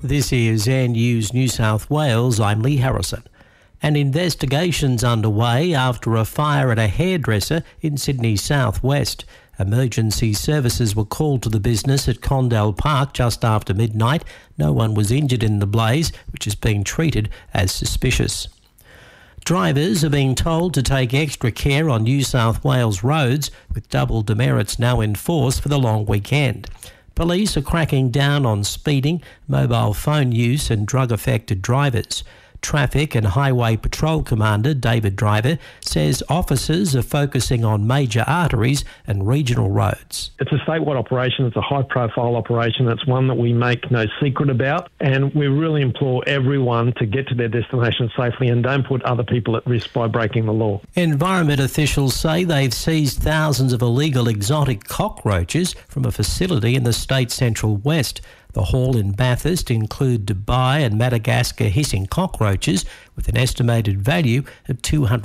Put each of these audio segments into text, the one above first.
This is Air News New South Wales. I'm Lee Harrison. An investigation's underway after a fire at a hairdresser in Sydney's southwest. Emergency services were called to the business at Condell Park just after midnight. No one was injured in the blaze, which is being treated as suspicious. Drivers are being told to take extra care on New South Wales roads, with double demerits now in force for the long weekend. Police are cracking down on speeding, mobile phone use and drug-affected drivers. Traffic and Highway Patrol Commander David Driver says officers are focusing on major arteries and regional roads. It's a statewide operation. It's a high-profile operation. It's one that we make no secret about, and we really implore everyone to get to their destination safely and don't put other people at risk by breaking the law. Environment officials say they've seized thousands of illegal exotic cockroaches from a facility in the state's central west. The haul in Bathurst include Dubai and Madagascar hissing cockroaches with an estimated value of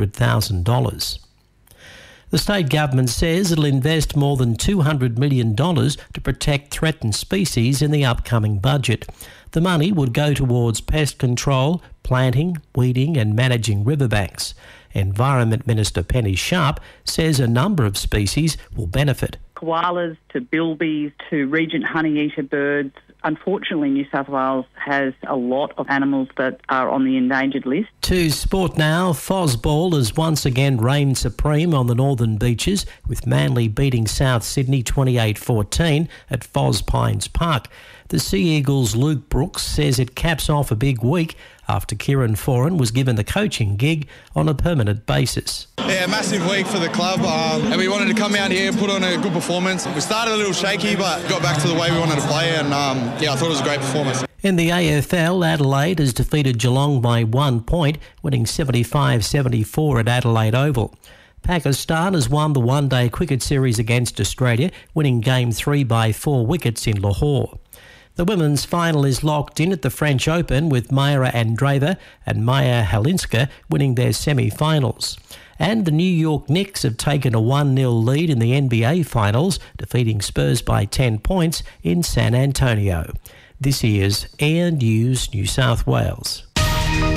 $200,000. The state government says it'll invest more than $200 million to protect threatened species in the upcoming budget. The money would go towards pest control, planting, weeding and managing riverbanks. Environment Minister Penny Sharp says a number of species will benefit. Koalas to bilbies to regent honeyeater birds. Unfortunately, New South Wales has a lot of animals that are on the endangered list. To sport now, Fosball has once again reigned supreme on the northern beaches, with Manly beating South Sydney 28-14 at Fos Pines Park. The Sea Eagles' Luke Brooks says it caps off a big week after Kieran Foran was given the coaching gig on a permanent basis. Yeah, massive week for the club, and we wanted to come out here and put on a good performance. We started a little shaky, but got back to the way we wanted to play, and I thought it was a great performance. In the AFL, Adelaide has defeated Geelong by 1 point, winning 75-74 at Adelaide Oval. Pakistan has won the one-day cricket series against Australia, winning Game 3 by 4 wickets in Lahore. The women's final is locked in at the French Open, with Mayra Andreeva and Maya Halinska winning their semi-finals. And the New York Knicks have taken a 1-0 lead in the NBA Finals, defeating Spurs by 10 points in San Antonio. This is Air News New South Wales.